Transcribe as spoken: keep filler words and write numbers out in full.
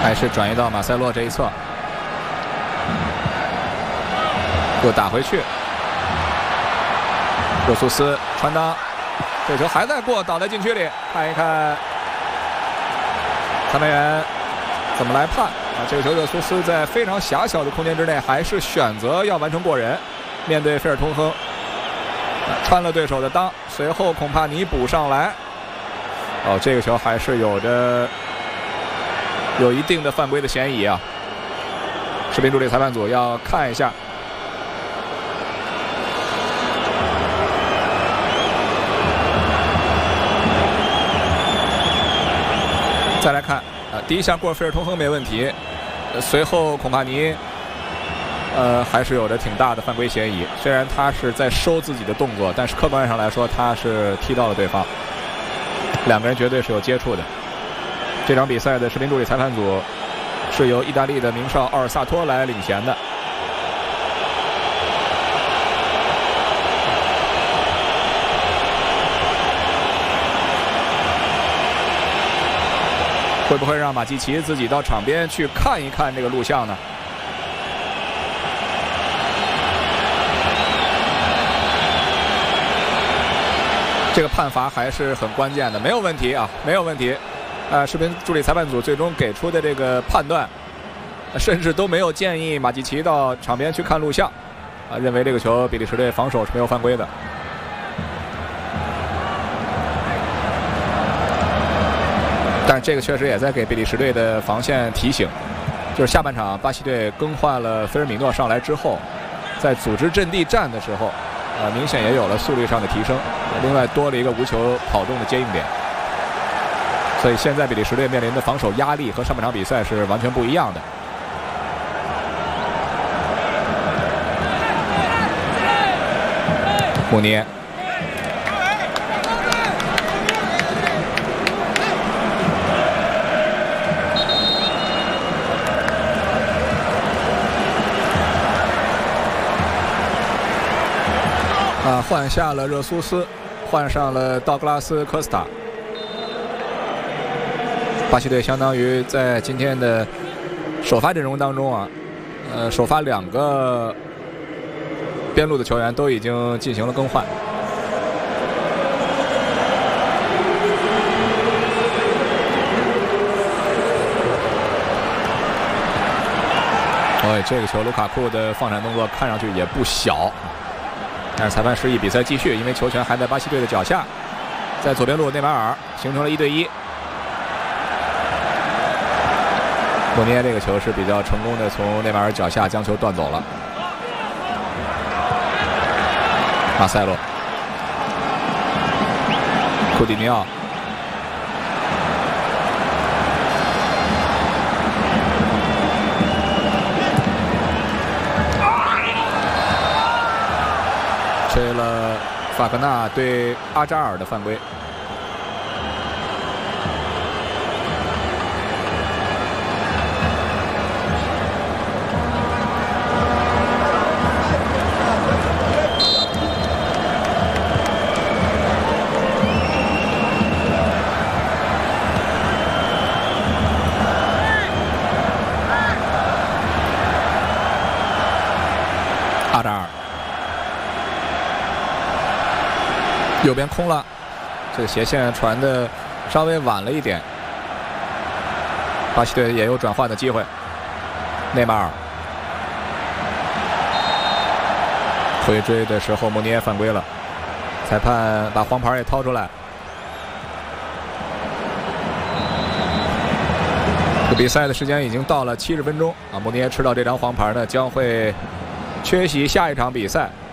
还是转移到马塞洛这一侧，又打回去。热苏斯传裆，这球还在过，倒在禁区里。看一看裁判员怎么来判啊？这个球热苏斯在非常狭小的空间之内，还是选择要完成过人。面对菲尔通亨，穿了对手的裆，随后孔帕尼补上来。哦，这个球还是有着有一定的犯规的嫌疑啊！视频助理裁判组要看一下。再来看啊，第一下过菲尔通亨没问题，呃、随后孔帕尼，呃，还是有着挺大的犯规嫌疑。虽然他是在收自己的动作，但是客观上来说，他是踢到了对方，两个人绝对是有接触的。这场比赛的视频助理裁判组是由意大利的名少奥尔萨托来领衔的。会不会让马季奇自己到场边去看一看这个录像呢？这个判罚还是很关键的，没有问题啊，没有问题。呃，视频助理裁判组最终给出的这个判断，甚至都没有建议马季奇到场边去看录像，啊，认为这个球比利时队防守是没有犯规的。但是这个确实也在给比利时队的防线提醒，就是下半场巴西队更换了菲尔米诺上来之后，在组织阵地战的时候，呃，明显也有了速率上的提升，另外多了一个无球跑动的接应点，所以现在比利时队面临的防守压力和上半场比赛是完全不一样的。穆涅。啊，换下了热苏斯，换上了道格拉斯·科斯塔。巴西队相当于在今天的首发阵容当中啊，呃，首发两个边路的球员都已经进行了更换。哎，这个球卢卡库的放铲动作看上去也不小。但是裁判示意比赛继续，因为球权还在巴西队的脚下，在左边路内马尔形成了一对一。莫涅这个球是比较成功的从内马尔脚下将球断走了。马塞洛、库蒂尼奥、吹了法格纳对阿扎尔的犯规。阿扎尔。右边空了，这个斜线传的稍微晚了一点，巴西队也有转换的机会。内马尔回追的时候，穆涅犯规了，裁判把黄牌也掏出来。这比赛的时间已经到了七十分钟啊，穆涅吃到这张黄牌呢，将会缺席下一场比赛。